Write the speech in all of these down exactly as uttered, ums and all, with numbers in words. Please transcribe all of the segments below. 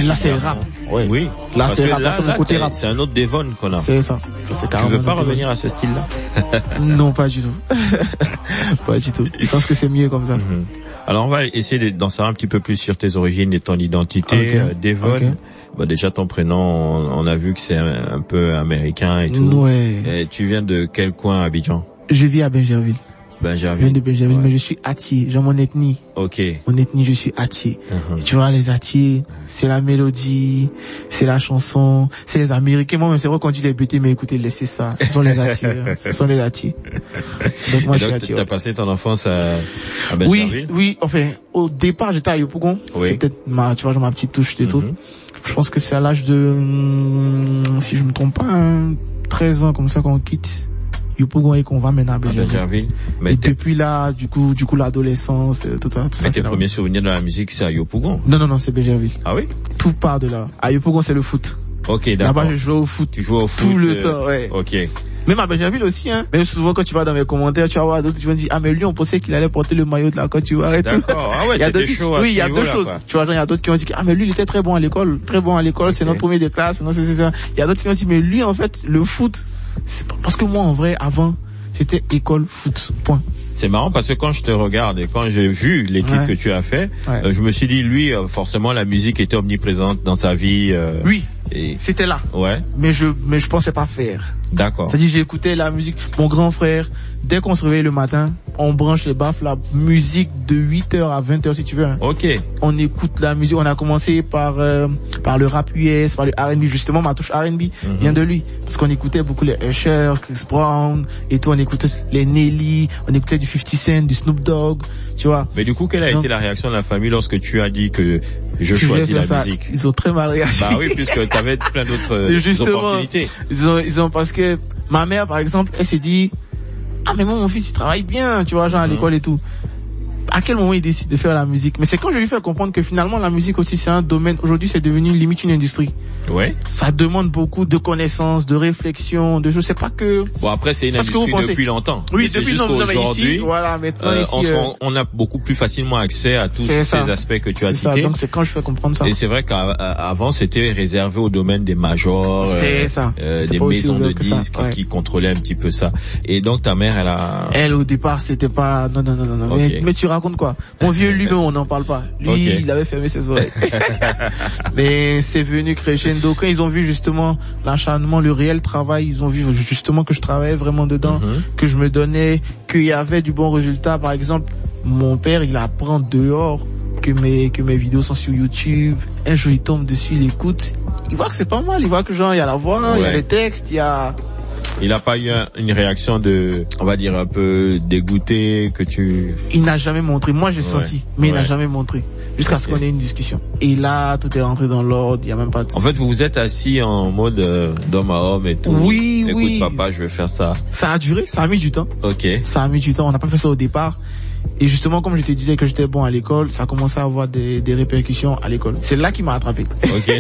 Ouais, là c'est rap. Ouais. Oui. Là c'est rap, là c'est mon côté rap. C'est un autre Devon qu'on a. C'est ça. ça c'est tu veux pas revenir à ce style-là? Non, pas du tout. Pas du tout. Je pense que c'est mieux comme ça. Mm-hmm. Alors on va essayer d'en savoir un petit peu plus sur tes origines et ton identité. Okay. Euh, Devon, okay. Bah déjà ton prénom, on, on a vu que c'est un, un peu américain et tout. Ouais. Et tu viens de quel coin à Abidjan? Je vis à Bingerville. Bingerville. Je viens de Bingerville, ouais. Mais je suis Atié. J'ai mon ethnie. Ok. Mon ethnie, je suis Atié. Uh-huh. Et tu vois, les Atiés, c'est la mélodie, c'est la chanson, c'est les Américains. Moi, c'est vrai qu'on dit les B T, mais écoutez, laissez ça. Ce sont les Atiés. hein. Ce sont les Atiés. Donc moi, et je donc, suis Atié. T'as ouais. passé ton enfance à, à Bingerville? Oui, oui. Enfin, au départ, j'étais à Yopougon. Oui. C'est peut-être ma, tu vois, ma petite touche et mm-hmm. tout. Je pense que c'est à l'âge de, si je me trompe pas, hein, treize ans comme ça qu'on quitte Yopougon et qu'on va maintenant à Bingerville. Mais et depuis là, du coup, du coup, l'adolescence, tout ça. Tout mais ça, tes premiers souvenirs de la musique, c'est à Yopougon? Non, non, non, c'est Bingerville. Ah oui? Tout part de là. À Yopougon, c'est le foot. Ok, d'accord. Là-bas, je jouais au foot. Tu joues au foot? Tout le euh... temps, ouais. Ok. Même à Bingerville aussi, hein. Même souvent, quand tu vas dans mes commentaires, tu vas voir d'autres qui vont dire, ah, mais lui, on pensait qu'il allait porter le maillot de la Côte d'Ivoire et tout. D'accord. Ah ouais, il y a deux choses. Oui, il y a deux choses. Tu vois, genre, il y a d'autres qui ont dit, ah, mais lui, il était très bon à l'école. Très bon à l'école, okay. C'est notre premier des classes. Non, c'est, c'est ça. Il y a d'autres qui ont dit, mais lui, en fait, le foot, c'est parce que moi, en vrai, avant, c'était école foot. Point. C'est marrant parce que quand je te regarde et quand j'ai vu les titres ouais. que tu as fait, ouais. euh, je me suis dit, lui, euh, forcément, la musique était omniprésente dans sa vie. Euh, oui. Et... C'était là. Ouais. Mais je, mais je pensais pas faire. D'accord. C'est-à-dire, j'ai écouté la musique. Mon grand frère, dès qu'on se réveille le matin, on branche les baffes, la musique de huit heures à vingt heures si tu veux. Hein. Ok. On écoute la musique. On a commencé par euh, par le rap U S, par le R and B. Justement, ma touche R and B mm-hmm. vient de lui, parce qu'on écoutait beaucoup les Usher, Chris Brown et tout. On écoutait les Nelly, on écoutait du fifty Cent, du Snoop Dogg, tu vois. Mais du coup, quelle a Donc, été la réaction de la famille lorsque tu as dit que je choisis la ça. musique? Ils ont très mal réagi. Bah oui, puisque tu avais plein d'autres Justement, opportunités. Ils ont, ils ont parce que ma mère, par exemple, elle s'est dit, ah mais moi mon fils il travaille bien, tu vois, genre à mmh. l'école et tout. À quel moment il décide de faire la musique? Mais c'est quand je lui fais comprendre que finalement la musique aussi c'est un domaine, aujourd'hui c'est devenu limite une industrie. Ouais. Ça demande beaucoup de connaissances, de réflexion, de choses. C'est pas que. Bon après c'est une industrie depuis longtemps. Oui, depuis longtemps. Mais ici, voilà, maintenant euh, ici, on, euh... on a beaucoup plus facilement accès à tous ces ça. aspects que tu as cités. cités. Donc c'est quand je fais comprendre ça. Et c'est vrai qu'avant c'était réservé au domaine des majors, c'est euh, ça. Euh, des maisons de disques ouais. qui contrôlaient un petit peu ça. Et donc ta mère, elle a. Elle au départ c'était pas. Non non non non. non. Okay. Mais, mais tu racontes quoi? Mon vieux lui, on n'en parle pas. Lui, okay. il avait fermé ses oreilles. Mais c'est venu crescendo. Quand ils ont vu justement l'acharnement, le réel travail, ils ont vu justement que je travaillais vraiment dedans, mm-hmm. que je me donnais, qu'il y avait du bon résultat. Par exemple, mon père, il apprend dehors que mes, que mes vidéos sont sur YouTube. Un jour, il tombe dessus, il écoute. Il voit que c'est pas mal. Il voit que genre, il y a la voix, ouais. il y a les textes, il y a... Il n'a pas eu un, une réaction de, on va dire un peu dégoûté que tu. Il n'a jamais montré. Moi j'ai ouais. senti, mais ouais. il n'a jamais montré. Jusqu'à okay. ce qu'on ait une discussion. Et là, tout est rentré dans l'ordre. Il y a même pas de. En fait, vous vous êtes assis en mode euh, d'homme à homme et tout. Oui, Écoute, oui. Écoute, papa, je vais faire ça. Ça a duré. Ça a mis du temps. Ok. Ça a mis du temps. On n'a pas fait ça au départ. Et justement, comme je te disais que j'étais bon à l'école, ça a commencé à avoir des, des répercussions à l'école. C'est là qui m'a attrapé. Ok.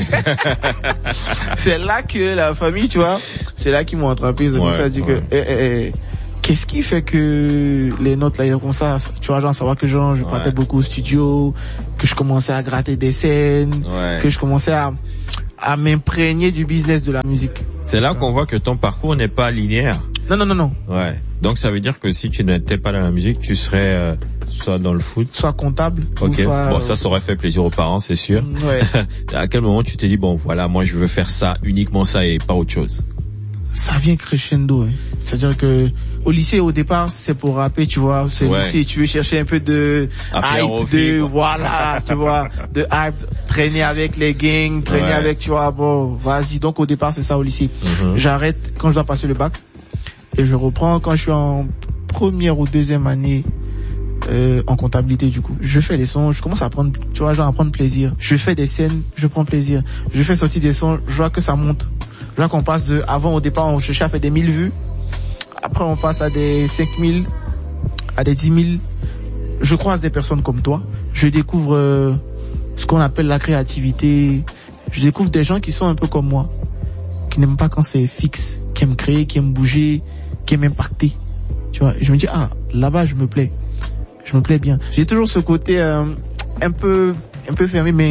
C'est là que la famille, tu vois, c'est là qu'ils m'ont attrapé. Ils ont ouais, ça dit ouais. que, eh, eh, eh, qu'est-ce qui fait que les notes là, ils sont comme ça, tu vois, genre, savoir que genre, je partais ouais. beaucoup au studio, que je commençais à gratter des scènes, ouais. que je commençais à, à m'imprégner du business de la musique. C'est là qu'on voit que ton parcours n'est pas linéaire. Non, non, non, non. Ouais. Donc ça veut dire que si tu n'étais pas dans la musique, tu serais euh, soit dans le foot, soit comptable. Ok. Ou soit, bon, ça, ça aurait fait plaisir aux parents, c'est sûr. Ouais. À quel moment tu t'es dit bon, voilà, moi je veux faire ça, uniquement ça et pas autre chose? Ça vient crescendo. Hein. C'est-à-dire que au lycée, au départ, c'est pour rapper, tu vois. C'est ouais. lycée, tu veux chercher un peu de Après, hype, de voilà, tu vois, de hype, traîner avec les gangs, traîner ouais. avec, tu vois. Bon, vas-y. Donc au départ, c'est ça au lycée. Mm-hmm. J'arrête quand je dois passer le bac. Et je reprends quand je suis en première ou deuxième année euh, en comptabilité du coup. Je fais des sons, je commence à prendre, tu vois, genre à prendre plaisir. Je fais des scènes, je prends plaisir. Je fais sortir des sons, je vois que ça monte. Je vois qu'on passe de, avant au départ on cherchait à faire des mille vues. Après on passe à des cinq mille, à des dix mille. Je croise des personnes comme toi. Je découvre euh, ce qu'on appelle la créativité. Je découvre des gens qui sont un peu comme moi, qui n'aiment pas quand c'est fixe, qui aiment créer, qui aiment bouger, qui aime impacter, tu vois. Je me dis ah là-bas je me plais, je me plais bien. J'ai toujours ce côté euh, un peu un peu fermé, mais tu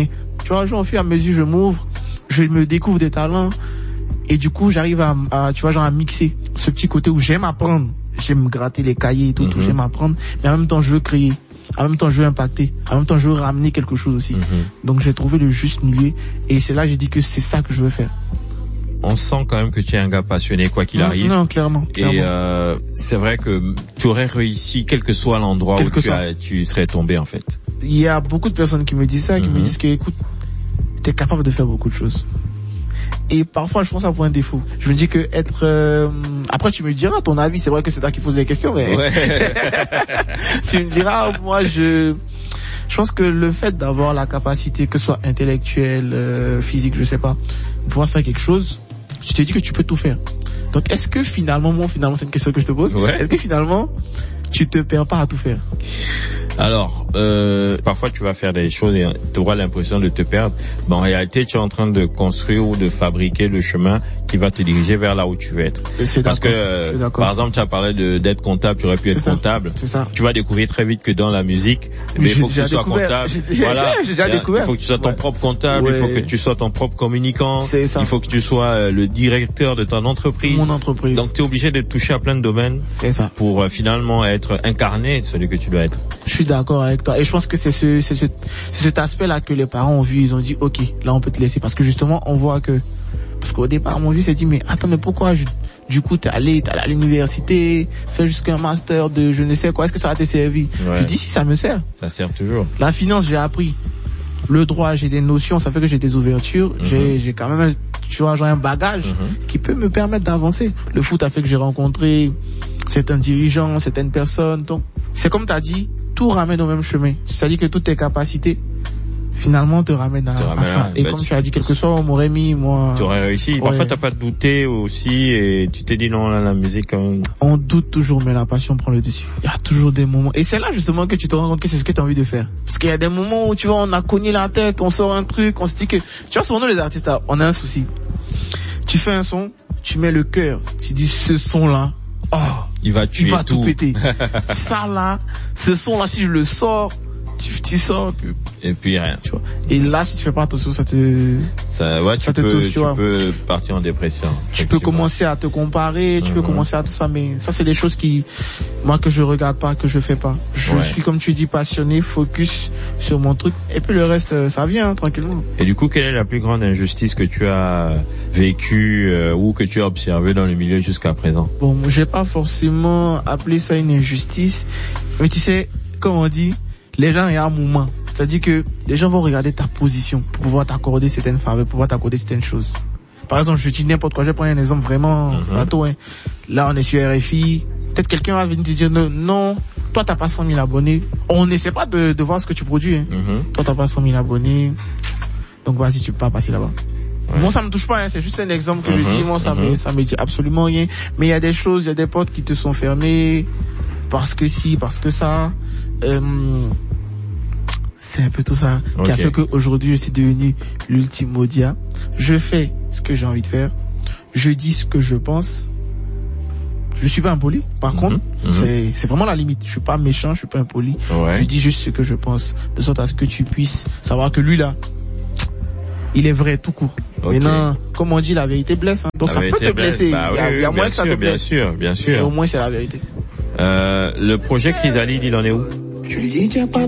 tu vois, genre, au fur et à mesure, je m'ouvre, je me découvre des talents, et du coup, j'arrive à, à, tu vois, genre, à mixer ce petit côté où j'aime apprendre, j'aime gratter les cahiers et tout, mm-hmm. tout j'aime apprendre, mais en même temps, je veux créer. En même temps, je veux impacter. En même temps, je veux ramener quelque chose aussi. Mm-hmm. Donc, j'ai trouvé le juste milieu. Et c'est là que j'ai dit que c'est ça que je veux faire. On sent quand même que tu es un gars passionné, quoi qu'il arrive. Non, clairement. clairement. Et euh, c'est vrai que tu aurais réussi, quel que soit l'endroit quel où tu, as, tu serais tombé, en fait. Il y a beaucoup de personnes qui me disent ça, qui mm-hmm. me disent que, écoute, t'es capable de faire beaucoup de choses. Et parfois, je pense à pour un défaut. Je me dis que être... Euh... Après, tu me diras ton avis. C'est vrai que c'est toi qui poses les questions, mais... Ouais. Tu me diras, moi, je... Je pense que le fait d'avoir la capacité, que ce soit intellectuelle, euh, physique, je sais pas, de pouvoir faire quelque chose, tu te dis que tu peux tout faire. Donc, est-ce que finalement, moi, finalement, c'est une question que je te pose. Ouais. Est-ce que finalement, tu te perds pas à tout faire? Alors, euh, parfois tu vas faire des choses et tu auras l'impression de te perdre. Mais en réalité, tu es en train de construire ou de fabriquer le chemin qui va te diriger vers là où tu veux être. Parce que, euh, par exemple, tu as parlé de d'être comptable, tu aurais pu être ça, comptable. C'est ça. Tu vas découvrir très vite que dans la musique, mais il faut que tu sois comptable. J'ai, voilà. J'ai déjà découvert. Il faut que tu sois ton ouais. propre comptable, ouais. il faut que tu sois ton propre communicant. C'est ça. Il faut que tu sois le directeur de ton entreprise. Mon entreprise. Donc tu es obligé de toucher à plein de domaines. C'est ça. Pour euh, finalement être incarné, celui que tu dois être. Je suis d'accord avec toi. Et je pense que c'est ce, c'est ce, c'est cet aspect-là que les parents ont vu. Ils ont dit, ok, là on peut te laisser. Parce que justement, on voit que, parce qu'au départ, mon vieux s'est dit, mais attends, mais pourquoi, je, du coup, t'es allé, t'es allé à l'université, fais jusqu'un master de je ne sais quoi, est-ce que ça va te servir? Ouais. Je dis, si ça me sert. Ça sert toujours. La finance, j'ai appris. Le droit, j'ai des notions, ça fait que j'ai des ouvertures. Mm-hmm. J'ai, j'ai quand même, tu vois, j'ai un bagage mm-hmm. qui peut me permettre d'avancer. Le foot a fait que j'ai rencontré certains dirigeants, certaines personnes. Donc, c'est comme t'as dit, tout ramène au même chemin. C'est-à-dire que toutes tes capacités, finalement, te ramènent à, à ça. Et bah, comme tu as dit, quelque chose, on m'aurait mis, moi... Tu aurais réussi. Ouais. Parfois, t'as pas douté aussi et tu t'es dit non, là, la musique... On... on doute toujours, mais la passion prend le dessus. Il y a toujours des moments. Et c'est là, justement, que tu te rends compte que c'est ce que tu as envie de faire. Parce qu'il y a des moments où, tu vois, on a cogné la tête, on sort un truc, on se dit que... Tu vois, souvent, nous, les artistes, on a un souci. Tu fais un son, tu mets le cœur, tu dis, ce son-là, oh, il va tuer il va tout, tout péter. Ça là, ce son là, si je le sors, tu, tu sors, puis, et puis rien. Tu vois. Et là, si tu fais pas attention, ça te, ça, ouais, ça tu te peux, touche, tu, tu vois. peux partir en dépression. Tu peux commencer à te comparer, tu mm-hmm. peux commencer à tout ça, mais ça c'est des choses qui, moi que je regarde pas, que je fais pas. Je ouais. suis, comme tu dis, passionné, focus sur mon truc, et puis le reste, ça vient, hein, tranquillement. Et du coup, quelle est la plus grande injustice que tu as vécue, euh, ou que tu as observée dans le milieu jusqu'à présent? Bon, j'ai pas forcément appelé ça une injustice, mais tu sais, comme on dit, les gens, il y a un moment. C'est-à-dire que les gens vont regarder ta position pour pouvoir t'accorder certaines faveurs, pour pouvoir t'accorder certaines choses. Par exemple, je dis n'importe quoi. Je prends un exemple vraiment mm-hmm. bateau, hein. Là, on est sur R F I. Peut-être quelqu'un va venir te dire non, non, toi, t'as pas cent mille abonnés. On n'essaie pas de, de voir ce que tu produis, hein. Mm-hmm. Toi, t'as pas cent mille abonnés. Donc, vas-y, tu peux pas passer là-bas. Ouais. Moi, ça me touche pas, hein. C'est juste un exemple que mm-hmm. je dis. Moi, ça mm-hmm. me, ça me dit absolument rien. Mais il y a des choses, il y a des portes qui te sont fermées. Parce que si, parce que ça, euh, c'est un peu tout ça okay. qui a fait qu'aujourd'hui je suis devenu l'ultime Modia. Je fais ce que j'ai envie de faire. Je dis ce que je pense. Je suis pas impoli. Par mm-hmm. contre, mm-hmm. c'est, c'est vraiment la limite. Je suis pas méchant, je suis pas impoli. Ouais. Je dis juste ce que je pense. De sorte à ce que tu puisses savoir que lui là, il est vrai tout court. Okay. Maintenant, comme on dit, la vérité blesse. Hein. Donc la ça peut te blesse. blesser. Bah, il y a, oui, il y a oui, moins que ça sûr, te blesse. Bien sûr, bien sûr. Mais au moins c'est la vérité. Euh, le projet Chrysalide, il en est où? Je lui dis, tiens pas